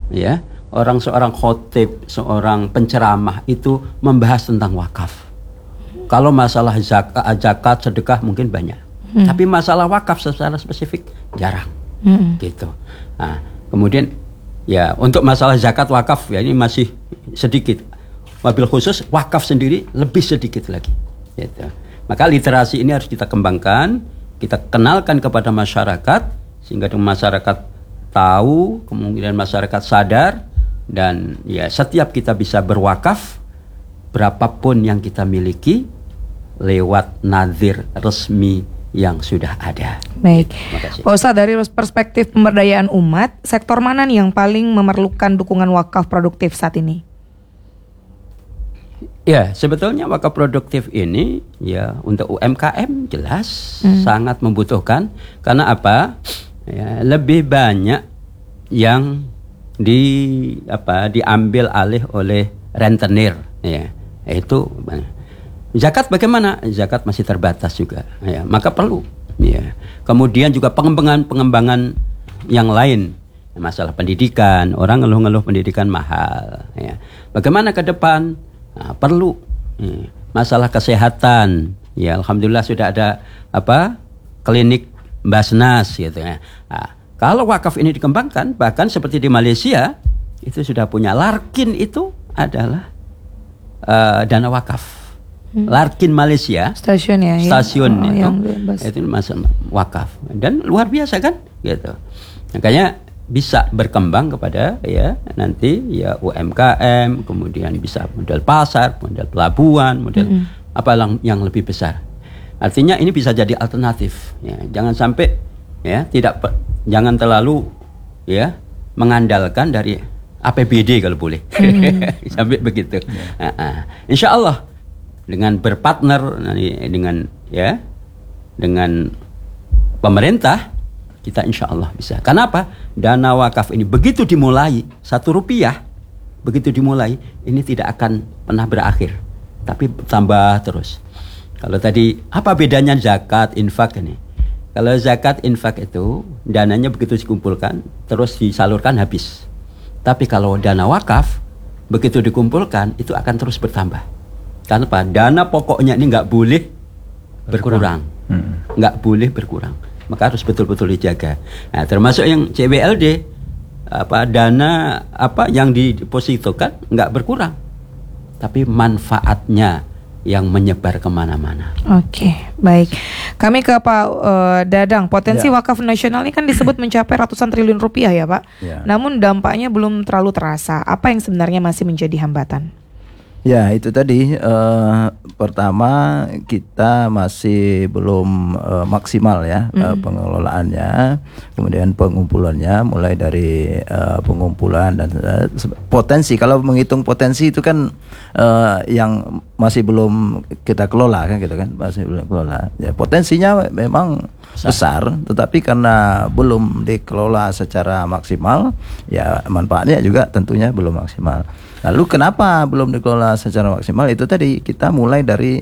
ya, seorang khotib, seorang penceramah itu membahas tentang wakaf. Kalau masalah zakat, sedekah mungkin banyak. Tapi masalah wakaf secara spesifik jarang. Gitu. Nah, kemudian ya untuk masalah zakat wakaf ya ini masih sedikit. Wabil khusus wakaf sendiri lebih sedikit lagi. Gitu. Maka literasi ini harus kita kembangkan, kita kenalkan kepada masyarakat sehingga masyarakat tahu, kemudian masyarakat sadar, dan ya setiap kita bisa berwakaf berapapun yang kita miliki lewat nazir resmi yang sudah ada. Baik, Pak Ustadz, dari perspektif pemberdayaan umat, sektor mana nih yang paling memerlukan dukungan wakaf produktif saat ini? Ya, sebetulnya wakaf produktif ini ya untuk UMKM jelas sangat membutuhkan. Karena apa? Ya, lebih banyak yang diambil alih oleh rentenir. Ya, itu zakat bagaimana? Zakat masih terbatas juga. Ya, maka perlu. Ya. Kemudian juga pengembangan yang lain. Masalah pendidikan, orang ngeluh-ngeluh pendidikan mahal. Ya. Bagaimana ke depan? Nah, perlu masalah kesehatan, ya alhamdulillah sudah ada klinik Basnas gitu ya. Nah, kalau wakaf ini dikembangkan, bahkan seperti di Malaysia itu sudah punya Larkin, itu adalah dana wakaf. Larkin Malaysia, stasiun ya, stasiun itu masalah wakaf dan luar biasa kan, gitu. Makanya bisa berkembang kepada ya nanti ya UMKM, kemudian bisa model pasar, model pelabuhan, model yang lebih besar. Artinya ini bisa jadi alternatif. Ya, jangan sampai ya jangan terlalu ya mengandalkan dari APBD kalau boleh sampai begitu. Insya Allah dengan berpartner dengan pemerintah, kita insya Allah bisa. Kenapa? Dana wakaf ini begitu dimulai, 1 rupiah begitu dimulai, ini tidak akan pernah berakhir, tapi bertambah terus. Kalau tadi apa bedanya zakat, infak ini? Kalau zakat, infak itu dananya begitu dikumpulkan terus disalurkan habis. Tapi kalau dana wakaf begitu dikumpulkan itu akan terus bertambah. Karena apa? Dana pokoknya ini nggak boleh berkurang, nggak boleh berkurang. Maka harus betul-betul dijaga. Nah, termasuk yang CWLD, dana yang didepositokan nggak berkurang, tapi manfaatnya yang menyebar kemana-mana. Oke, baik. Kami ke Pak Dadang. Potensi wakaf nasional ini kan disebut mencapai ratusan triliun rupiah ya Pak. Namun dampaknya belum terlalu terasa. Apa yang sebenarnya masih menjadi hambatan? Ya, itu tadi pertama kita masih belum maksimal ya pengelolaannya, kemudian pengumpulannya mulai dari pengumpulan dan potensi. Kalau menghitung potensi itu kan yang masih belum kita kelola kan gitu kan, masih belum kelola. Ya, potensinya memang besar, tetapi karena belum dikelola secara maksimal, ya manfaatnya juga tentunya belum maksimal. Lalu kenapa belum dikelola secara maksimal? Itu tadi kita mulai dari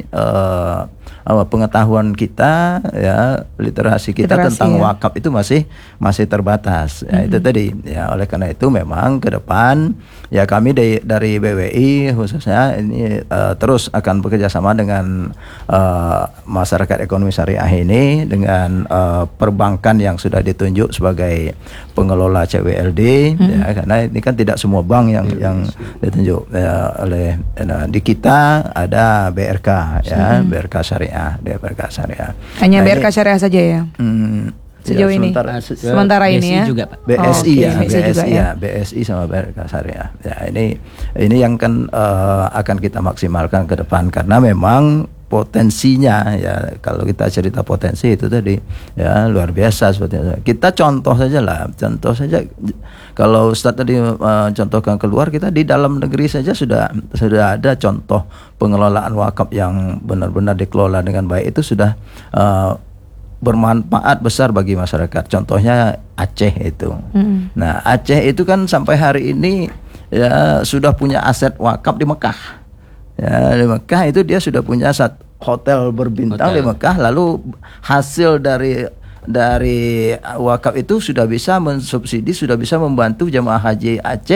pengetahuan kita, ya literasi kita tentang wakaf itu masih terbatas. Ya, itu tadi. Ya, oleh karena itu memang ke depan ya kami dari BWI khususnya ini terus akan bekerja sama dengan masyarakat ekonomi syariah ini dengan perbankan yang sudah ditunjuk sebagai pengelola CWLD, ya, karena ini kan tidak semua bank yang ditunjuk oleh di kita ada BRK ya, BRK Syariah, BRK Syariah. Hanya BRK Syariah saja ya. Sejauh ini sementara ini ya juga, Pak. BSI ya, BSI juga, ya. BSI sama BRK Syariah. Ya, ini yang kan akan kita maksimalkan ke depan karena memang potensinya ya, kalau kita cerita potensi itu tadi ya luar biasa seperti itu. Kita contoh saja kalau Ustadz tadi contohkan keluar, kita di dalam negeri saja sudah ada contoh pengelolaan wakaf yang benar-benar dikelola dengan baik, itu sudah bermanfaat besar bagi masyarakat. Contohnya Aceh itu. Nah, Aceh itu kan sampai hari ini ya sudah punya aset wakaf di Mekah. Ya, di Mekah itu dia sudah punya hotel berbintang di Mekah, lalu hasil dari wakaf itu sudah bisa mensubsidi, sudah bisa membantu jemaah haji Aceh